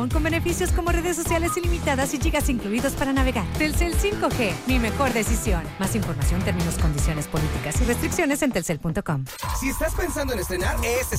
smartphone con beneficios como redes sociales ilimitadas y gigas incluidos para navegar. Telcel 5G, mi mejor decisión. Más información, términos, condiciones, políticas y restricciones en telcel.com. Si estás pensando en estrenar, este